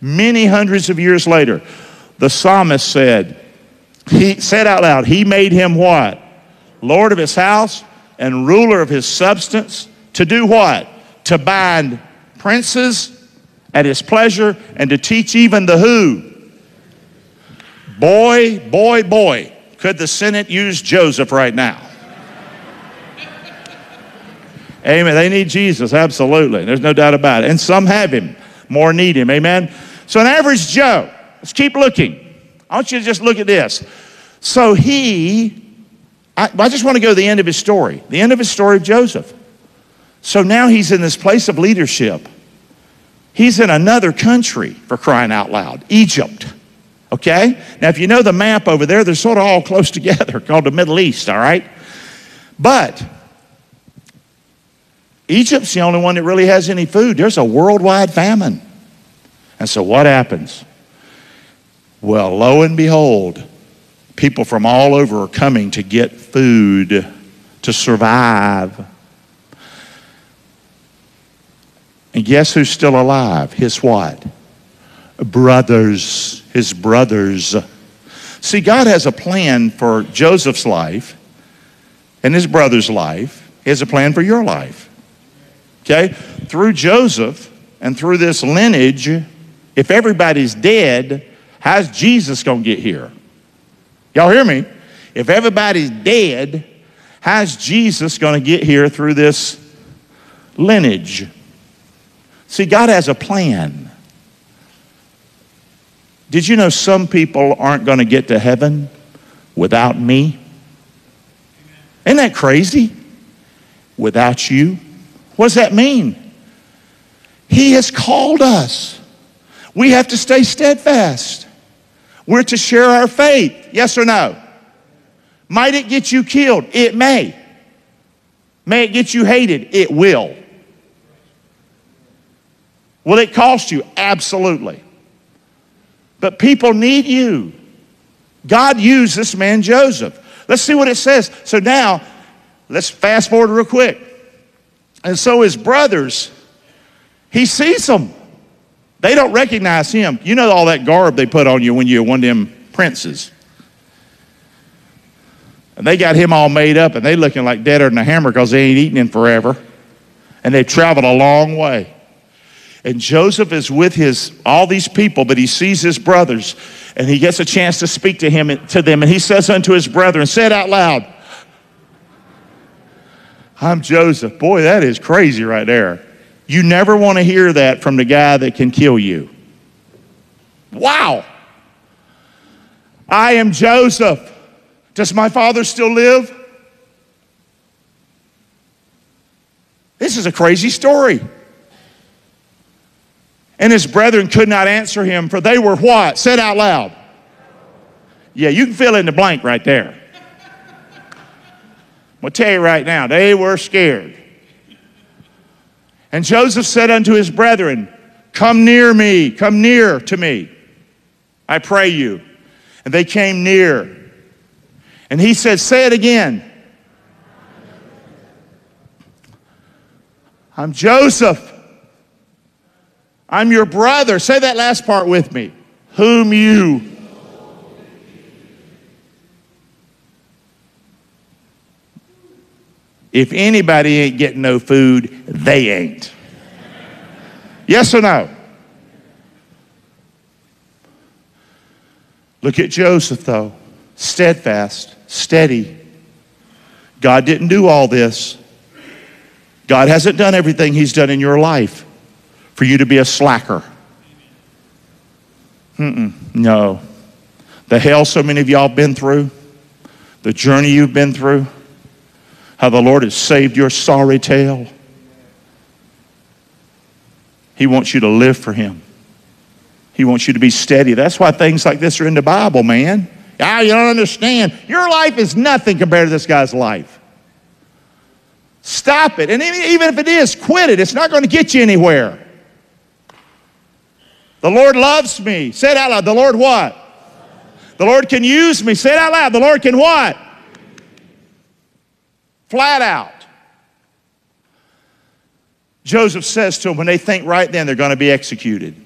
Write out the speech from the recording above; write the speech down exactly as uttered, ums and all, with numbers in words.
Many hundreds of years later, the psalmist said, he said out loud, he made him what? Lord of his house and ruler of his substance. To do what? To bind princes at his pleasure and to teach even the who? Boy, boy, boy. Could the Senate use Joseph right now? Amen. They need Jesus, absolutely. There's no doubt about it. And some have him, more need him. Amen. So an average Joe, let's keep looking. I want you to just look at this. So he, I, I just want to go to the end of his story, the end of his story of Joseph. So now he's in this place of leadership. He's in another country, for crying out loud, Egypt. Okay? Now, if you know the map over there, they're sort of all close together, called the Middle East, all right? But Egypt's the only one that really has any food. There's a worldwide famine. And so what happens? Well, lo and behold, people from all over are coming to get food to survive. And guess who's still alive? His what? Brothers. His brothers. See, God has a plan for Joseph's life and his brother's life. He has a plan for your life. Okay? Through Joseph and through this lineage, if everybody's dead, how's Jesus going to get here? Y'all hear me? If everybody's dead, how's Jesus going to get here through this lineage? See, God has a plan. Did you know some people aren't going to get to heaven without me? Isn't that crazy? Without you? What does that mean? He has called us. We have to stay steadfast. We're to share our faith. Yes or no? Might it get you killed? It may. May it get you hated? It will. Will it cost you? Absolutely. But people need you. God used this man Joseph. Let's see what it says. So now, let's fast forward real quick. And so his brothers, he sees them. They don't recognize him. You know all that garb they put on you when you're one of them princes. And they got him all made up, and they looking like deader than a hammer because they ain't eaten in forever. And they've traveled a long way. And Joseph is with his all these people, but he sees his brothers, and he gets a chance to speak to him to them. And he says unto his brethren, say it out loud, I'm Joseph. Boy, that is crazy right there. You never want to hear that from the guy that can kill you. Wow. I am Joseph. Does my father still live? This is a crazy story. And his brethren could not answer him, for they were what? Said out loud. Yeah, you can fill in the blank right there. I'm going to tell you right now, they were scared. And Joseph said unto his brethren, come near me, come near to me, I pray you. And they came near. And he said, say it again. I'm Joseph. I'm your brother. Say that last part with me. Whom you. If anybody ain't getting no food, they ain't. Yes or no? Look at Joseph, though. Steadfast, steady. God didn't do all this. God hasn't done everything he's done in your life for you to be a slacker. Mm-mm, no. The hell so many of y'all been through, the journey you've been through, how the Lord has saved your sorry tale. He wants you to live for him. He wants you to be steady. That's why things like this are in the Bible, man. Ah, you don't understand. Your life is nothing compared to this guy's life. Stop it. And even if it is, quit it. It's not going to get you anywhere. The Lord loves me. Say it out loud. The Lord what? The Lord can use me. Say it out loud. The Lord can what? Flat out. Joseph says to them, when they think right then, they're going to be executed.